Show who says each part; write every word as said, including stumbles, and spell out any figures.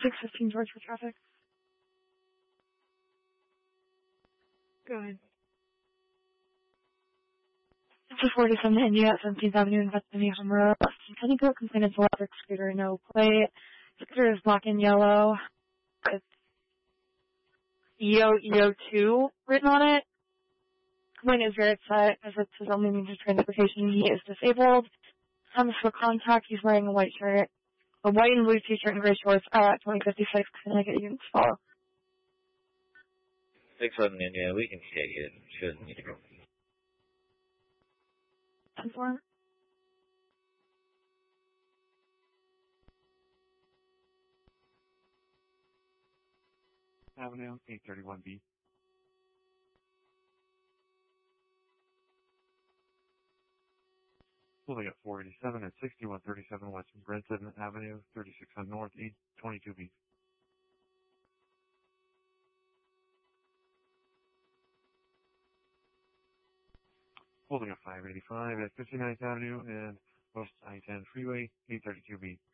Speaker 1: six fifteen George for traffic. Good. It's forty-seven India at seventeenth Avenue in Bethany Hummer. Technical complaint is electric scooter, no plate. Scooter is black and yellow. It's E O E O two written on it. Complaint is very upset as it's his only means of transportation. He is disabled. Time for contact. He's wearing a white shirt, a white and blue t-shirt and gray shorts. Uh, twenty fifty-six. Can I get you to follow?
Speaker 2: six eleven India, we can take it. Shouldn't need to go.
Speaker 1: ten four.
Speaker 3: Avenue, eight thirty-one B. Pulling at four eighty-seven at sixty-one thirty-seven West Brenton Avenue, thirty-six hundred North, eight twenty-two B. Holding at five eighty-five at fifty-ninth Avenue and West I ten Freeway, eight thirty-two B.